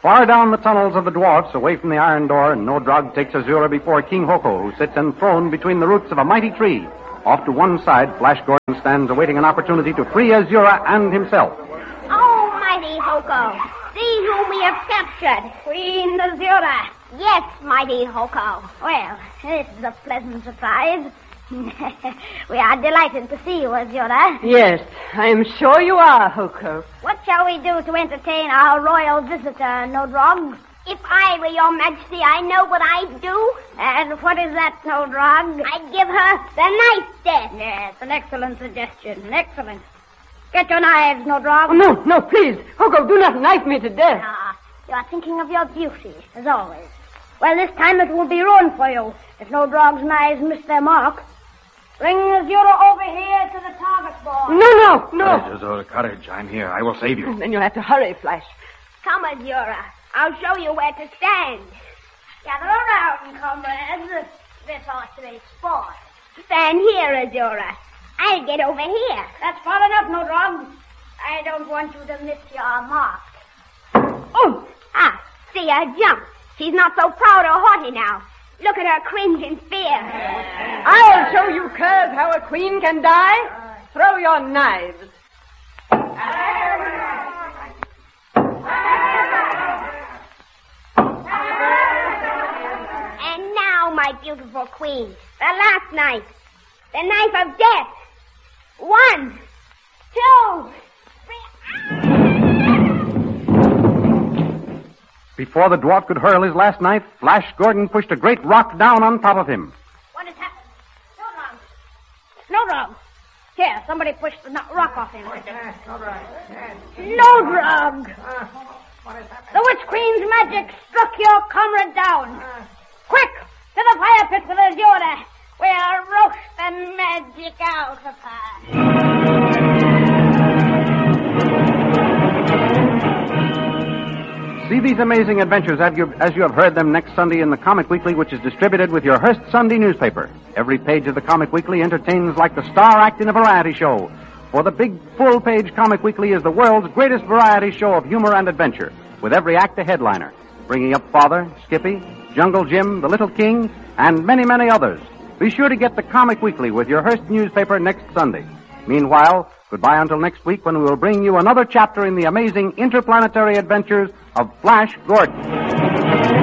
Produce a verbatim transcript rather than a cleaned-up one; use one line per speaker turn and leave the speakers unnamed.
Far down the tunnels of the dwarfs, away from the iron door, Nodrog takes Azura before King Hoko, who sits enthroned between the roots of a mighty tree. Off to one side, Flash Gordon stands awaiting an opportunity to free Azura and himself.
Oh, mighty Hoko, see whom we have captured.
Queen Azura.
Yes, mighty Hoko. Well, this is a pleasant surprise. We are delighted to see you, Azura.
Yes, I am sure you are, Hoko.
What shall we do to entertain our royal visitor, Nodrog? If I were your majesty, I know what I'd do.
And what is that, Nodrog?
I'd give her the knife death.
Yes, an excellent suggestion. Excellent. Get your knives, Nodrog.
Oh, no, no, please. Hoko, do not knife me to death.
Ah, you are thinking of your beauty, as always.
Well, this time it will be ruined for you if Nodrog's knives miss their mark. Bring Azura over here to the target board.
No, no, no.
Courage, Azura, courage. I'm here. I will save you.
Then you'll have to hurry, Flash.
Come, Azura. I'll show you where to stand.
Gather around, comrades. This ought to be sport.
Stand here, Azura. I'll get over here.
That's far enough, Nodrog. I don't want you to miss your mark.
Oh! Ah, see her jump. She's not so proud or haughty now. Look at her cringe in fear.
I'll show you curs how a queen can die. Throw your knives.
And now, my beautiful queen, the last knife. The knife of death. One, two, three.
Before the dwarf could hurl his last knife, Flash Gordon pushed a great rock down on top of him.
What has happened? Nodrog. Nodrog. Here, somebody pushed the rock off him. Nodrog. The Witch Queen's magic struck your comrade down. Quick, to the fire pit with Azura. We'll roast the magic out of her.
See these amazing adventures as you, as you have heard them next Sunday in the Comic Weekly, which is distributed with your Hearst Sunday newspaper. Every page of the Comic Weekly entertains like the star act in a variety show. For the big full-page Comic Weekly is the world's greatest variety show of humor and adventure, with every act a headliner, bringing up Father, Skippy, Jungle Jim, The Little King, and many, many others. Be sure to get the Comic Weekly with your Hearst newspaper next Sunday. Meanwhile, goodbye until next week when we will bring you another chapter in the amazing interplanetary adventures of Flash Gordon.